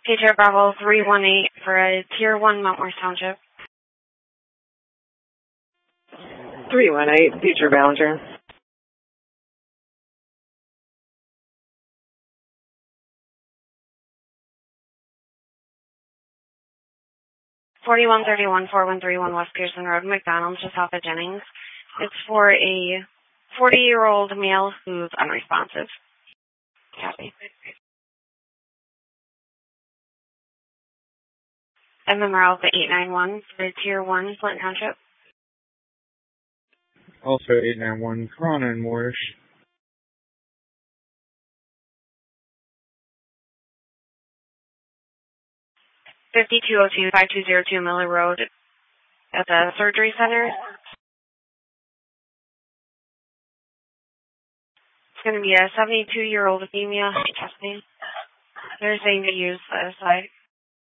Patriot Bravo 318 for a Tier 1 Mount Morris Township. 318, Patriot Ballinger. $4131-4131 West Pearson Road, McDonald's, just off of Jennings. It's for a 40-year-old male who's unresponsive. Copy. MMR Alpha 891 for Tier 1, Flint Township. Also 891, Corona and Moorish. 5202-5202 Miller Road at the surgery center. It's going to be a 72-year-old with anemia. They're saying to use the side.